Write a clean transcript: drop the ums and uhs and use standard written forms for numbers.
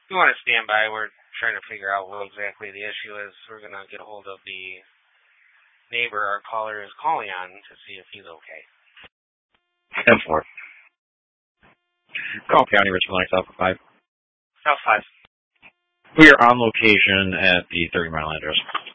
you want to stand by, we're trying to figure out what exactly the issue is. We're going to get a hold of the neighbor our caller is calling on to see if he's okay. 10-4. Call County, Richmond, South 5. South 5. We are on location at the 30 Mile address.